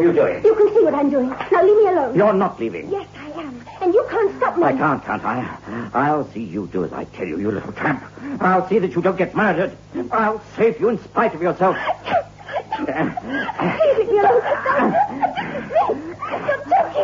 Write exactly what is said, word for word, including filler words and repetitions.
are you doing? You can see what I'm doing. Now leave me alone. You're not leaving. Yes, I am. And you can't stop me. I can't, can't I? I'll see you do as I tell you, you little tramp. I'll see that you don't get murdered. I'll save you in spite of yourself. Leave me alone. Stop joking.